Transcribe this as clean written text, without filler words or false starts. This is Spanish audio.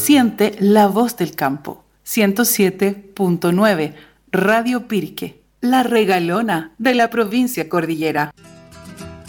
Siente la voz del campo. 107.9 Radio Pirque, la regalona de la provincia cordillera.